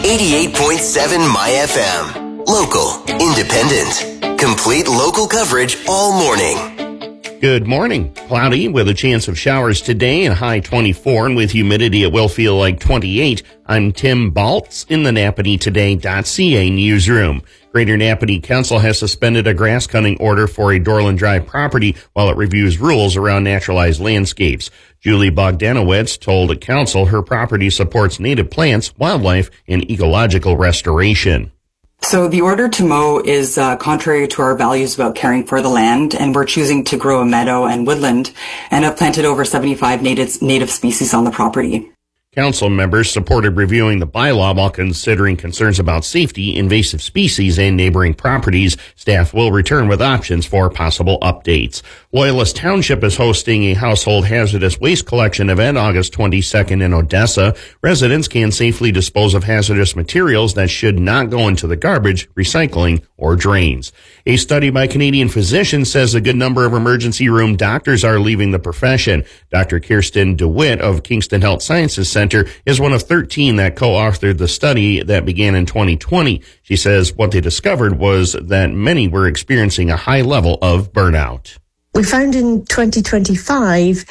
88.7 My FM. Local, independent, complete local coverage all morning. Good morning. Cloudy with a chance of showers today and high 24, and with humidity it will feel like 28. I'm Tim Baltz in the NappaneeToday.ca newsroom. Greater Napanee Council has suspended a grass cutting order for a Dorland Drive property while it reviews rules around naturalized landscapes. Julie Bogdanowicz told the council her property supports native plants, wildlife, and ecological restoration. So the order to mow is contrary to our values about caring for the land, and we're choosing to grow a meadow and woodland and have planted over 75 native species on the property. Council members supported reviewing the bylaw while considering concerns about safety, invasive species, and neighboring properties. Staff will return with options for possible updates. Loyalist Township is hosting a household hazardous waste collection event August 22nd in Odessa. Residents can safely dispose of hazardous materials that should not go into the garbage, recycling, or drains. A study by Canadian physicians says a good number of emergency room doctors are leaving the profession. Dr. Kirsten DeWitt of Kingston Health Sciences Center is one of 13 that co-authored the study that began in 2020. She says what they discovered was that many were experiencing a high level of burnout. We found in 2025,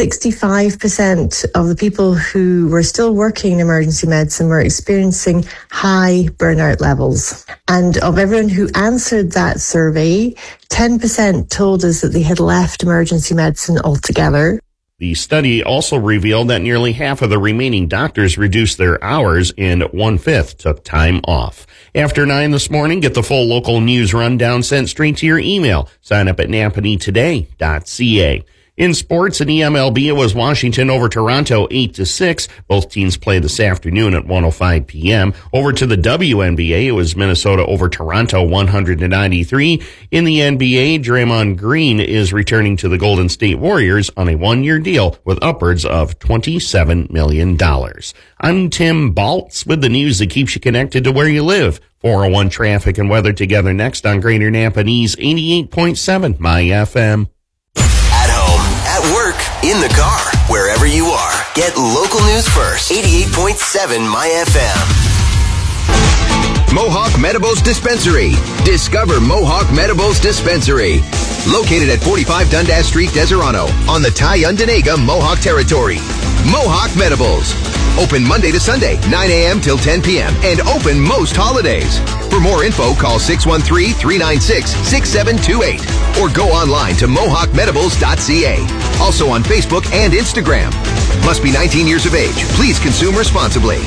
65% of the people who were still working in emergency medicine were experiencing high burnout levels. And of everyone who answered that survey, 10% told us that they had left emergency medicine altogether. The study also revealed that nearly half of the remaining doctors reduced their hours and 1/5 took time off. After 9 this morning, get the full local news rundown sent straight to your email. Sign up at NappaneeToday.ca. In sports, in EMLB, it was Washington over Toronto 8-6. Both teams play this afternoon at 1:05 p.m. Over to the WNBA, it was Minnesota over Toronto 100-93. In the NBA, Draymond Green is returning to the Golden State Warriors on a one-year deal with upwards of $27 million. I'm Tim Baltz with the news that keeps you connected to where you live. 401 traffic and weather together next on Greater Napanee's 88.7 My FM. Work, in the car, wherever you are. Get local news first. 88.7 My FM. Mohawk Meadows Dispensary. Discover Mohawk Meadows Dispensary. Located at 45 Dundas Street, Deserano, on the Tyundinaga Mohawk Territory. Mohawk Meadows. Open Monday to Sunday, 9 a.m. till 10 p.m. and open most holidays. For more info, call 613-396-6728 or go online to mohawkmeadows.ca. Also on Facebook and Instagram. Must be 19 years of age. Please consume responsibly.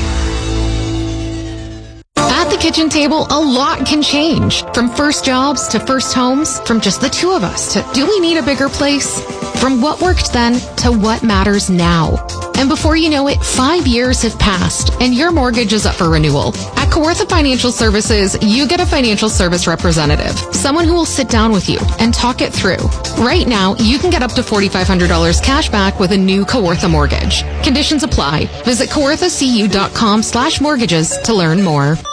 At the kitchen table, a lot can change. From first jobs to first homes, from just the two of us to do we need a bigger place? From what worked then to what matters now. And before you know it, 5 years have passed and your mortgage is up for renewal. At Kawartha Financial Services, you get a financial service representative, someone who will sit down with you and talk it through. Right now, you can get up to $4,500 cash back with a new Kawartha mortgage. Conditions apply. Visit kawarthacu.com/mortgages to learn more.